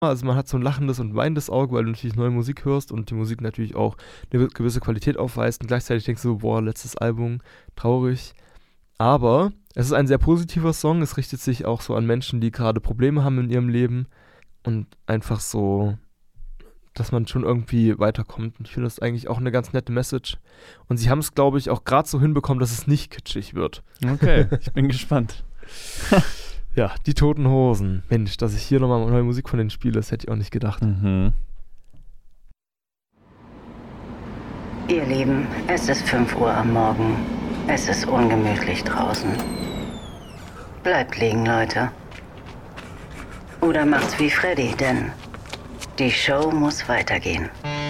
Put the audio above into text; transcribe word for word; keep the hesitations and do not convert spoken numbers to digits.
Also man hat so ein lachendes und weinendes Auge, weil du natürlich neue Musik hörst und die Musik natürlich auch eine gewisse Qualität aufweist und gleichzeitig denkst du so, boah, letztes Album, traurig. Aber es ist ein sehr positiver Song, es richtet sich auch so an Menschen, die gerade Probleme haben in ihrem Leben und einfach so, dass man schon irgendwie weiterkommt. Und ich finde das eigentlich auch eine ganz nette Message. Und sie haben es, glaube ich, auch gerade so hinbekommen, dass es nicht kitschig wird. Okay, ich bin gespannt. Ja, die Toten Hosen. Mensch, dass ich hier nochmal neue Musik von denen spiele, das hätte ich auch nicht gedacht. Mhm. Ihr Lieben, es ist fünf Uhr am Morgen. Es ist ungemütlich draußen. Bleibt liegen, Leute. Oder macht's wie Freddy, denn die Show muss weitergehen.